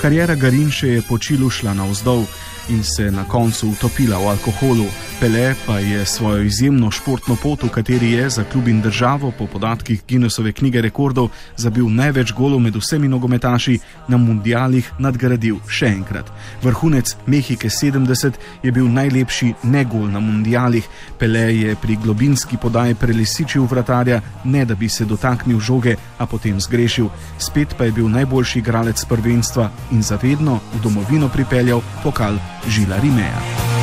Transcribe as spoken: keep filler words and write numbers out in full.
Kariera Garinše je po Čilu šla navzdol in se na koncu utopila v alkoholu. Pelé pa je svojo izjemno športno pot, v kateri je za klub in državo po podatkih Guinnessove knjige rekordov zabil največ golov med vsemi nogometaši, na mundialih nadgradil še enkrat. Vrhunec Mehike sedemdeset je bil najlepši negol na mundialih. Pelé je pri globinski podaji prelisičil vratarja, ne da bi se dotaknil žoge, a potem zgrešil. Spet pa je bil najboljši igralec prvenstva in zavedno v domovino pripeljal pokal Žila Rimeja.